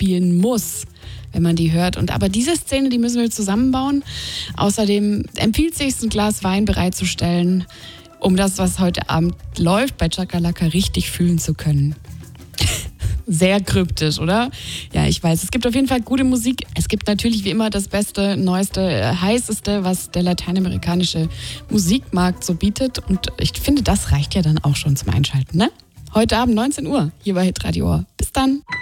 spielen muss, wenn man die hört. Aber diese Szene, die müssen wir zusammenbauen. Außerdem empfiehlt es sich, ein Glas Wein bereitzustellen, um das, was heute Abend läuft, bei Chakalaka richtig fühlen zu können. Sehr kryptisch, oder? Ja, ich weiß. Es gibt auf jeden Fall gute Musik. Es gibt natürlich wie immer das Beste, Neueste, Heißeste, was der lateinamerikanische Musikmarkt so bietet. Und ich finde, das reicht ja dann auch schon zum Einschalten, ne? Heute Abend 19 Uhr, hier bei Hitradio. Bis dann.